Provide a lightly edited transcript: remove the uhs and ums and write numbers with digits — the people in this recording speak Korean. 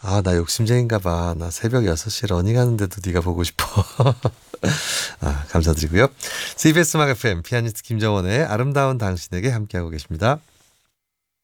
아, 나 욕심쟁인가 봐. 나 새벽 6시 러닝하는데도 네가 보고 싶어. 아, 감사드리고요. CBS 음악 FM 피아니스트 김정원의 아름다운 당신에게 함께하고 계십니다.